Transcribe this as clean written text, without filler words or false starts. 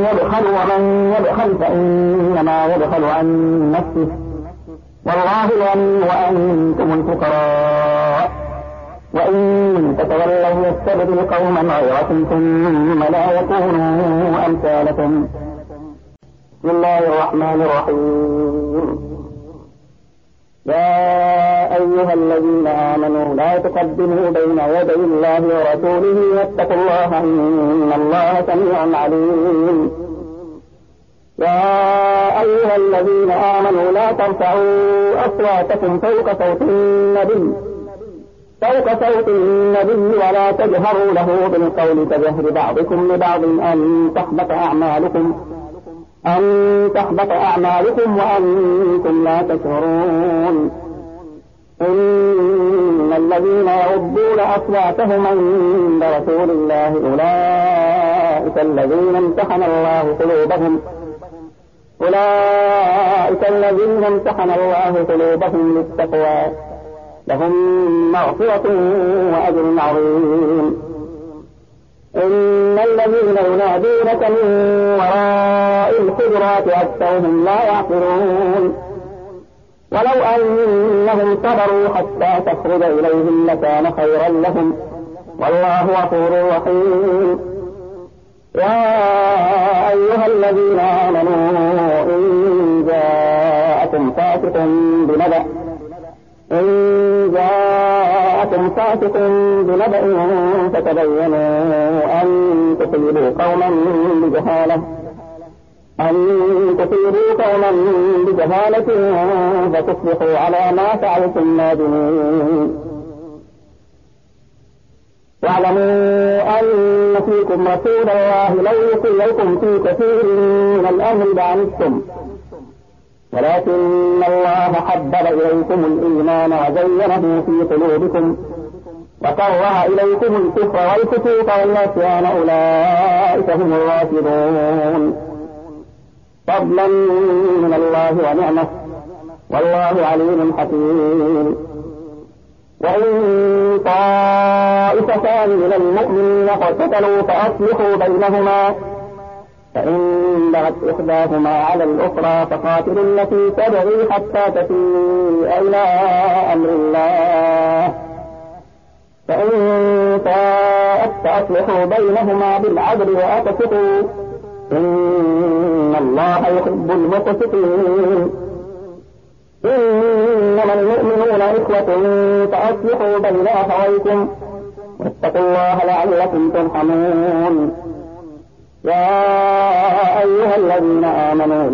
يبخل ومن يبخل فإنما يبخل عن نفسه والله الغني وأنتم الفقراء وإن تتولوا يستبدل قوما غيركم ثم لا يكونوا أمثالكم. بسم الله الرحمن الرحيم. يا أيها الذين آمنوا لا تقدموا بين يدي الله ورسوله واتقوا الله إن الله سميع عليم. يا أيها الذين آمنوا لا ترفعوا أصواتكم فوق صوت النبي ولا تجهروا له بالقول كجهر بعضكم لبعض أن تحبط أعمالكم وأنتم لا تشعرون. إن الذين يغضون أصواتهم عند رسول الله أولئك الذين امتحن الله قلوبهم للتقوى لهم مغفرة وأجر عظيم. إن الذين ينادونك من وراء الحجرات أكثرهم لا يعقلون. ولو أنهم صبروا حتى تخرج إليهم لكان خيرا لهم والله غفور رحيم. يا أيها الذين آمنوا إن جاءكم فاسق بنبأ فتبينوا أن تصيبوا قوما بجهالة فتصبحوا على ما فعلتم نادمين. واعلموا أن فيكم رسول الله لو يطيعكم في كثير من الأمر لعنتم ولكن الله حبب إليكم الإيمان وزينه في قلوبكم وكره إليكم الكفر والفسوق والعصيان أولئك هم الراشدون. فضلا من الله ونعمة والله عليم حكيم. وإن طائفتان من المؤمنين اقتتلوا فأصلحوا بينهما فإن بغت إحداهما على الأخرى فقاتلوا التي تبغي حتى تفيء إلى أمر الله فإن فاءت فأصلحوا بينهما بالعدل وأقسطوا إن الله يحب المقسطين. إنما المؤمنون إخوة فأصلحوا بين أخويكم واتقوا الله لعلكم ترحمون. يا أيها الذين آمنوا